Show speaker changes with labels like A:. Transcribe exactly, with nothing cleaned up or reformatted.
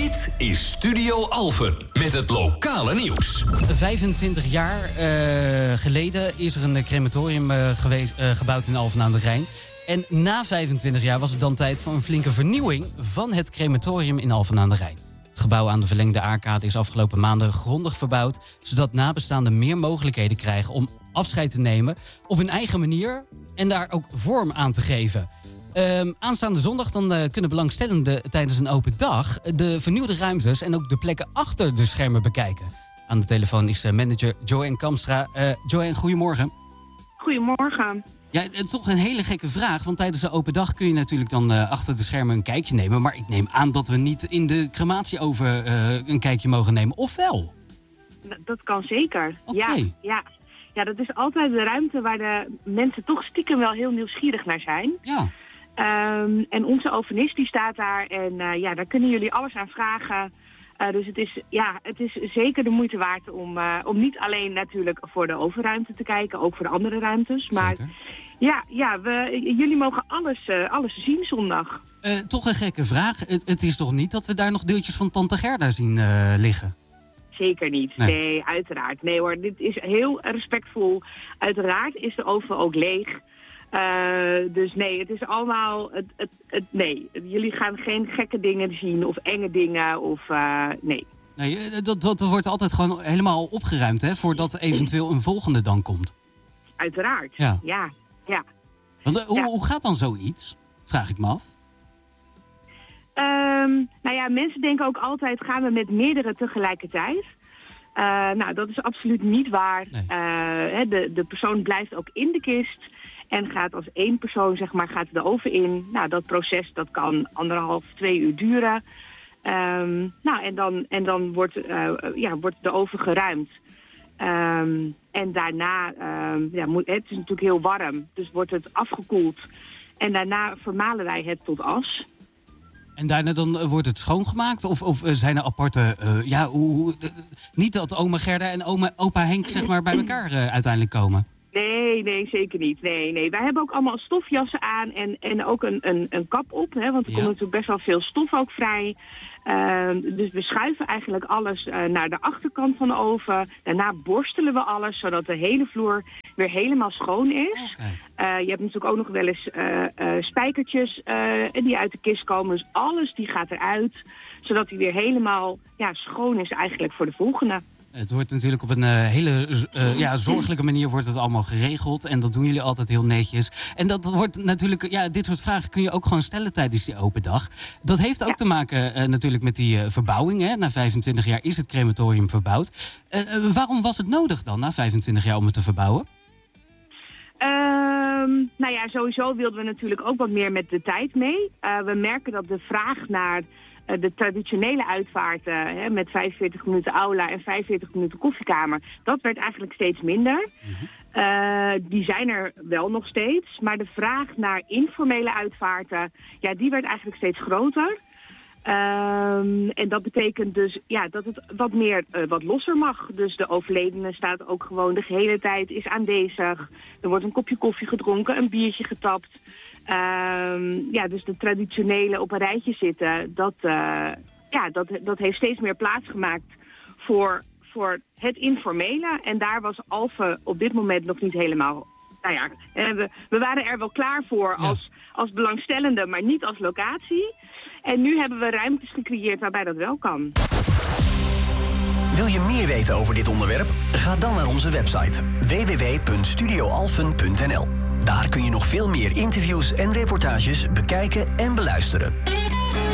A: Dit is Studio Alphen met het lokale nieuws.
B: vijfentwintig jaar uh, geleden is er een crematorium uh, geweest, uh, gebouwd in Alphen aan de Rijn. En na vijfentwintig jaar was het dan tijd voor een flinke vernieuwing van het crematorium in Alphen aan de Rijn. Het gebouw aan de verlengde Aarkade is afgelopen maanden grondig verbouwd, zodat nabestaanden meer mogelijkheden krijgen om afscheid te nemen op hun eigen manier en daar ook vorm aan te geven. Um, aanstaande zondag dan uh, kunnen belangstellenden tijdens een open dag de vernieuwde ruimtes en ook de plekken achter de schermen bekijken. Aan de telefoon is uh, manager Joanne Kamstra. Uh, Joanne, goedemorgen.
C: Goedemorgen.
B: Ja, toch een hele gekke vraag, want tijdens een open dag kun je natuurlijk dan uh, achter de schermen een kijkje nemen. Maar ik neem aan dat we niet in de crematieoven uh, een kijkje mogen nemen, of wel?
C: Dat kan zeker,
B: okay.
C: ja, ja. Ja, dat is altijd de ruimte waar de mensen toch stiekem wel heel nieuwsgierig naar zijn.
B: Ja.
C: Um, en onze ovenist die staat daar en uh, ja, daar kunnen jullie alles aan vragen. Uh, dus het is, ja, het is zeker de moeite waard om, uh, om niet alleen natuurlijk voor de ovenruimte te kijken, ook voor de andere ruimtes. Maar
B: zeker.
C: ja, ja we, jullie mogen alles, uh, alles zien zondag.
B: Uh, toch een gekke vraag. Het, het is toch niet dat we daar nog deeltjes van Tante Gerda zien uh, liggen?
C: Zeker niet. Nee. nee, uiteraard. Nee hoor, dit is heel respectvol. Uiteraard is de oven ook leeg. Uh, dus nee, het is allemaal... Het, het, het, nee, jullie gaan geen gekke dingen zien of enge dingen of... Uh, nee.
B: Nee, dat, dat wordt altijd gewoon helemaal opgeruimd, hè? Voordat eventueel een volgende dan komt.
C: Uiteraard,
B: ja.
C: ja. ja.
B: Want, uh,
C: ja.
B: Hoe, hoe gaat dan zoiets? Vraag ik me af.
C: Um, nou ja, mensen denken ook altijd, gaan we met meerdere tegelijkertijd? Uh, nou, dat is absoluut niet waar.
B: Nee.
C: Uh, de, de persoon blijft ook in de kist en gaat als één persoon, zeg maar, gaat de oven in. Nou, dat proces, dat kan anderhalf, twee uur duren. Um, nou, en dan, en dan wordt, uh, ja, wordt de oven geruimd. Um, en daarna, um, ja, moet, het is natuurlijk heel warm, dus wordt het afgekoeld. En daarna vermalen wij het tot as.
B: En daarna dan uh, wordt het schoongemaakt? Of, of uh, zijn er aparte... Uh, ja, hoe, uh, niet dat oma Gerda en oma, opa Henk zeg maar, bij elkaar uh, uiteindelijk komen?
C: Nee, nee, zeker niet. Nee, nee. Wij hebben ook allemaal stofjassen aan en, en ook een, een, een kap op. Hè, want er
B: ja.
C: komt natuurlijk best wel veel stof ook vrij. Uh, dus we schuiven eigenlijk alles uh, naar de achterkant van de oven. Daarna borstelen we alles, zodat de hele vloer weer helemaal schoon is.
B: Okay.
C: Uh, je hebt natuurlijk ook nog wel eens uh, uh, spijkertjes uh, die uit de kist komen. Dus alles die gaat eruit, zodat hij weer helemaal ja, schoon is eigenlijk voor de volgende.
B: Het wordt natuurlijk op een uh, hele uh, ja, zorgelijke manier wordt het allemaal geregeld. En dat doen jullie altijd heel netjes. En dat wordt natuurlijk, ja, dit soort vragen kun je ook gewoon stellen tijdens die open dag. Dat heeft ook ja. te maken uh, natuurlijk met die uh, verbouwing. Hè. Na vijfentwintig jaar is het crematorium verbouwd. Uh, uh, waarom was het nodig dan, na vijfentwintig jaar, om het te verbouwen?
C: Um, nou ja, sowieso wilden we natuurlijk ook wat meer met de tijd mee. Uh, we merken dat de vraag naar de traditionele uitvaarten, hè, met vijfenveertig minuten aula en vijfenveertig minuten koffiekamer, dat werd eigenlijk steeds minder. Mm-hmm. Uh, die zijn er wel nog steeds, maar de vraag naar informele uitvaarten, ja, die werd eigenlijk steeds groter. Um, en dat betekent dus ja, dat het wat meer, uh, wat losser mag. Dus de overledene staat ook gewoon de gehele tijd, is aanwezig. Er wordt een kopje koffie gedronken, een biertje getapt. Um, ja, dus de traditionele op een rijtje zitten, dat, uh, ja, dat, dat heeft steeds meer plaats gemaakt voor, voor het informele. En daar was Alphen op dit moment nog niet helemaal... Nou ja, we, we waren er wel klaar voor
B: ja.
C: als, als belangstellende, maar niet als locatie. En nu hebben we ruimtes gecreëerd waarbij dat wel kan.
D: Wil je meer weten over dit onderwerp? Ga dan naar onze website w w w punt studio alphen punt n l. Daar kun je nog veel meer interviews en reportages bekijken en beluisteren.